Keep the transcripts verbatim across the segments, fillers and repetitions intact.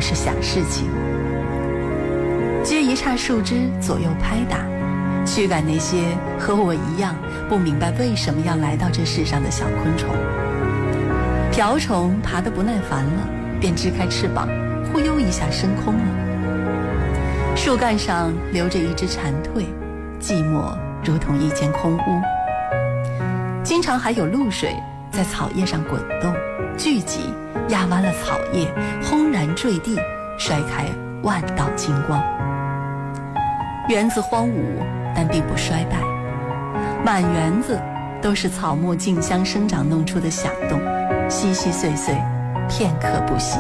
是想事情。撅一叉树枝左右拍打，驱赶那些和我一样不明白为什么要来到这世上的小昆虫。瓢虫爬得不耐烦了，便支开翅膀，忽悠一下升空了。树干上留着一只蝉蜕，寂寞如同一间空屋。经常还有露水在草叶上滚动，聚集，压弯了草叶，轰然坠地，摔开万道金光。园子荒芜，但并不衰败，满园子都是草木竞相生长弄出的响动，稀稀碎碎，片刻不息。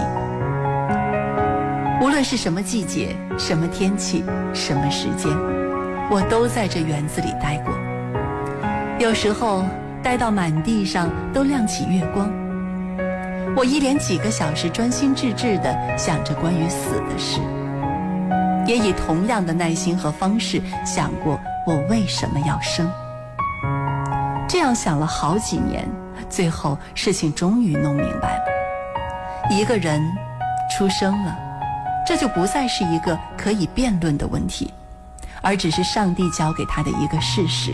无论是什么季节，什么天气，什么时间，我都在这园子里待过。有时候待到满地上都亮起月光，我一连几个小时专心致志地想着关于死的事，也以同样的耐心和方式想过我为什么要生。这样想了好几年，最后事情终于弄明白了。一个人出生了，这就不再是一个可以辩论的问题，而只是上帝交给他的一个事实。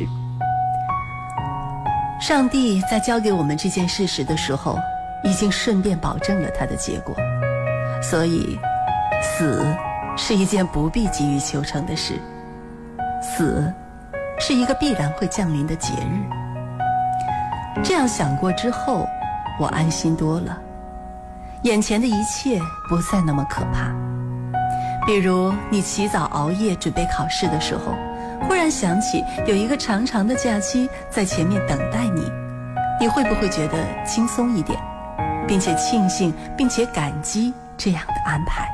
上帝在交给我们这件事实的时候，已经顺便保证了他的结果。所以死是一件不必急于求成的事，死是一个必然会降临的节日。这样想过之后，我安心多了，眼前的一切不再那么可怕。比如你起早熬夜准备考试的时候，忽然想起有一个长长的假期在前面等待你，你会不会觉得轻松一点，并且庆幸并且感激这样的安排？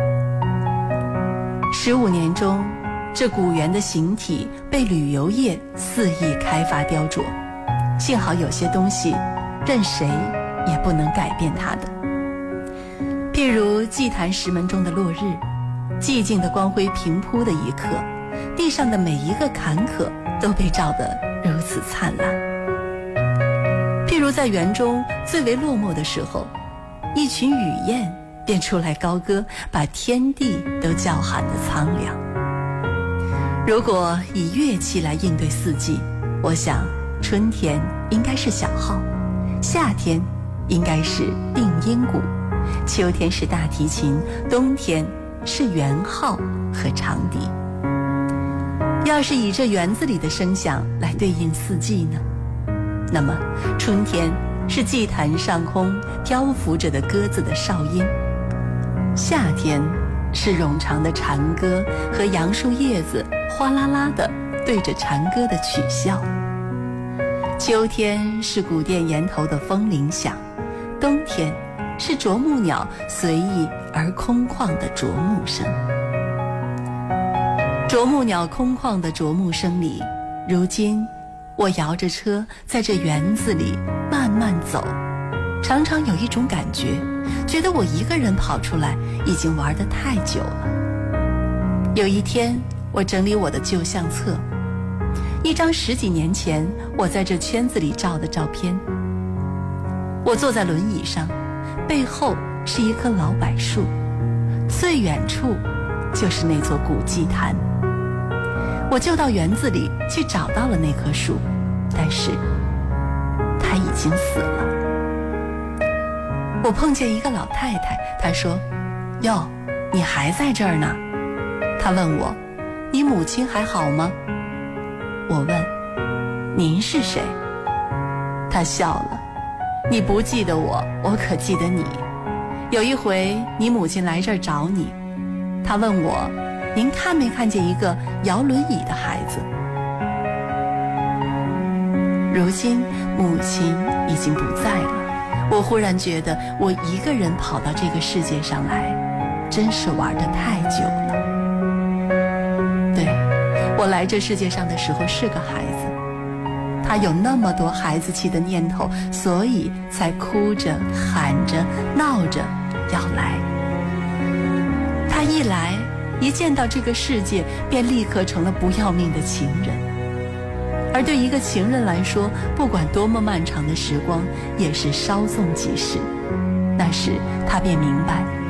十五年中，这古园的形体被旅游业肆意开发雕琢，幸好有些东西任谁也不能改变它的。譬如祭坛石门中的落日，寂静的光辉平铺的一刻，地上的每一个坎坷都被照得如此灿烂。譬如在园中最为落寞的时候，一群雨燕便出来高歌，把天地都叫喊得苍凉。如果以乐器来应对四季，我想春天应该是小号，夏天应该是定音鼓，秋天是大提琴，冬天是圆号和长笛。要是以这园子里的声响来对应四季呢？那么春天是祭坛上空漂浮着的鸽子的哨音，夏天是冗长的蝉歌和杨树叶子哗啦啦地对着蝉歌的取笑，秋天是古殿檐头的风铃响，冬天是啄木鸟随意而空旷的啄木声。啄木鸟空旷的啄木声里，如今我摇着车在这园子里慢慢走，常常有一种感觉，觉得我一个人跑出来已经玩得太久了。有一天我整理我的旧相册，一张十几年前我在这圈子里照的照片。我坐在轮椅上，背后是一棵老柏树，最远处就是那座古祭坛。我就到园子里去找到了那棵树，但是它已经死了。我碰见一个老太太，她说：哟，你还在这儿呢？她问我，你母亲还好吗？我问，您是谁？她笑了，你不记得我，我可记得你。有一回你母亲来这儿找你，她问我，您看没看见一个摇轮椅的孩子？如今母亲已经不在了，我忽然觉得我一个人跑到这个世界上来，真是玩得太久了。对，我来这世界上的时候是个孩子，他有那么多孩子气的念头，所以才哭着喊着闹着要来。他一来，一见到这个世界，便立刻成了不要命的情人。而对一个情人来说，不管多么漫长的时光，也是稍纵即逝。那时他便明白，